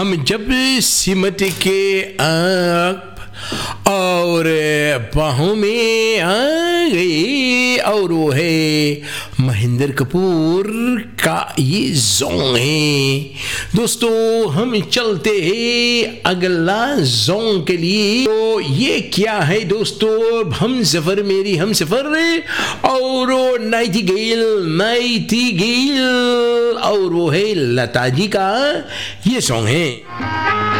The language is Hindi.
हम जब सिमट के और बाहों में आ गए, और वो है महेंद्र कपूर का ये सॉन्ग है। दोस्तों हम चलते हैं अगला सॉन्ग के लिए। तो ये क्या है दोस्तों, हम सफर मेरी हम सफर, और नाइटिंगेल और वो है लता जी का ये सॉन्ग है।